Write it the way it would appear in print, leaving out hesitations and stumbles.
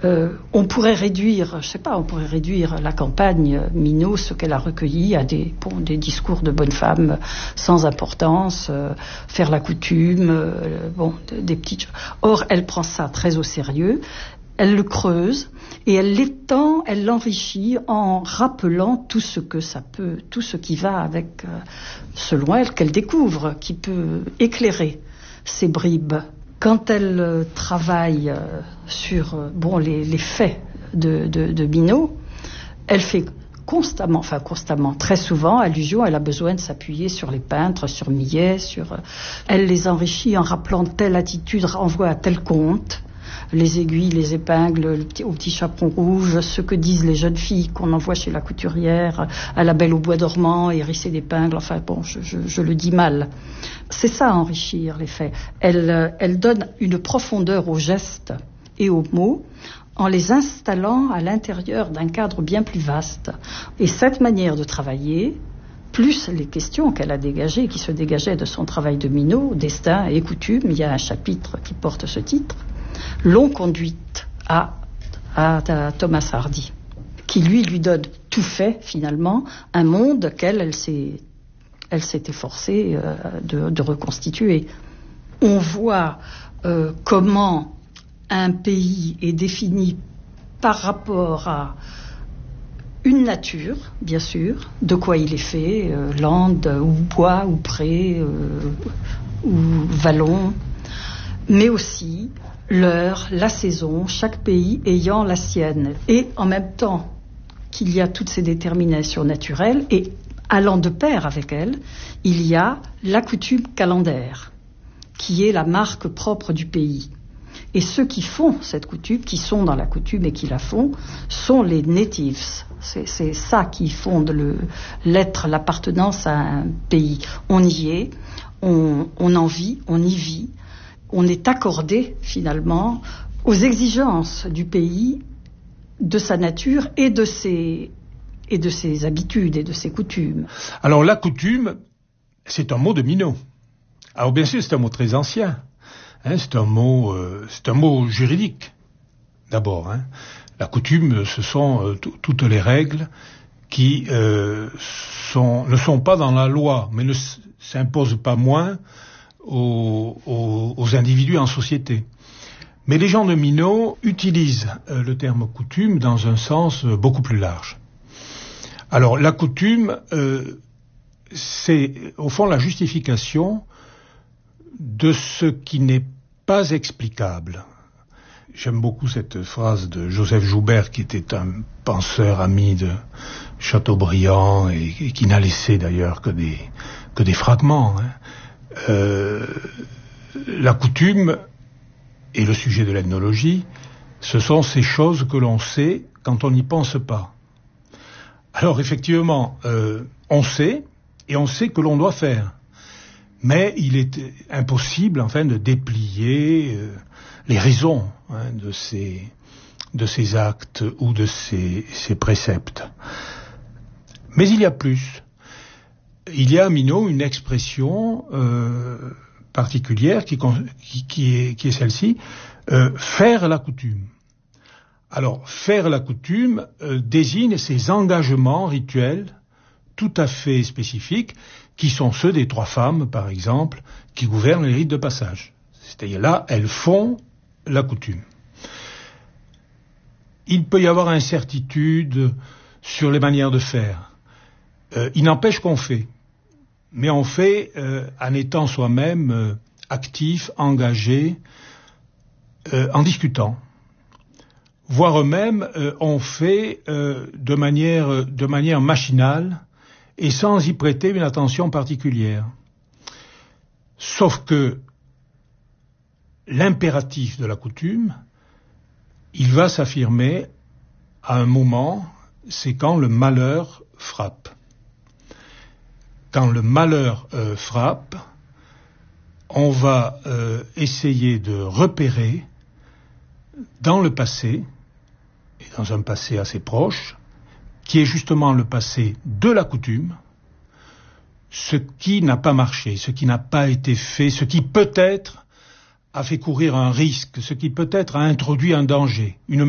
On pourrait réduire la campagne Minot, ce qu'elle a recueilli, à des discours de bonne femme sans importance, faire la coutume, des petites. Or, elle prend ça très au sérieux. Elle le creuse et elle l'étend, elle l'enrichit en rappelant tout ce qui va avec, selon elle, qu'elle découvre, qui peut éclairer ces bribes. Quand elle travaille sur les faits de Minot, elle fait constamment, très souvent, allusion, elle a besoin de s'appuyer sur les peintres, sur Millet, elle les enrichit en rappelant telle attitude renvoie à tel conte. Les aiguilles, les épingles, au petit chaperon rouge, ce que disent les jeunes filles qu'on envoie chez la couturière, à la belle au bois dormant, hérissée d'épingles, je le dis mal. C'est ça, enrichir les faits. Elle donne une profondeur aux gestes et aux mots en les installant à l'intérieur d'un cadre bien plus vaste. Et cette manière de travailler, plus les questions qu'elle a dégagées, qui se dégageaient de son travail de Minot, Destin et coutume, il y a un chapitre qui porte ce titre, l'ont conduite à Thomas Hardy, qui lui donne tout fait, finalement, un monde qu'elle s'est efforcée de reconstituer. On voit comment un pays est défini par rapport à une nature, bien sûr, de quoi il est fait, lande ou bois ou pré ou vallon, mais aussi l'heure, la saison, chaque pays ayant la sienne. Et en même temps qu'il y a toutes ces déterminations naturelles, et allant de pair avec elles, il y a la coutume calendaire, qui est la marque propre du pays. Et ceux qui font cette coutume, qui sont dans la coutume et qui la font, sont les natives. C'est ça qui fonde l'appartenance à un pays. On y est, on en vit, on y vit. On est accordé, finalement, aux exigences du pays, de sa nature et de ses habitudes et de ses coutumes. Alors, la coutume, c'est un mot de Minot. Alors, bien sûr, c'est un mot très ancien. C'est un mot juridique, d'abord. La coutume, ce sont toutes les règles qui ne sont pas dans la loi, mais ne s'imposent pas moins aux individus en société. Mais les gens de Minot utilisent le terme coutume dans un sens beaucoup plus large. Alors, la coutume, c'est au fond la justification de ce qui n'est pas explicable. J'aime beaucoup cette phrase de Joseph Joubert, qui était un penseur ami de Chateaubriand et qui n'a laissé d'ailleurs que des fragments. La coutume et le sujet de l'ethnologie, ce sont ces choses que l'on sait quand on n'y pense pas. Alors effectivement, on sait, et on sait que l'on doit faire. Mais il est impossible, enfin, de déplier les raisons de ces actes ou de ces préceptes. Mais il y a plus. Il y a à Minot une expression particulière qui est celle-ci, faire la coutume. Alors, faire la coutume désigne ces engagements rituels tout à fait spécifiques, qui sont ceux des 3 femmes, par exemple, qui gouvernent les rites de passage. C'est-à-dire là, elles font la coutume. Il peut y avoir incertitude sur les manières de faire. Il n'empêche qu'on fait. Mais on fait en étant soi-même actif, engagé, en discutant. Voire même, on fait de manière machinale et sans y prêter une attention particulière. Sauf que l'impératif de la coutume, il va s'affirmer à un moment, c'est quand le malheur frappe. Quand le malheur frappe, on va essayer de repérer dans le passé, et dans un passé assez proche, qui est justement le passé de la coutume, ce qui n'a pas marché, ce qui n'a pas été fait, ce qui peut-être a fait courir un risque, ce qui peut-être a introduit un danger, une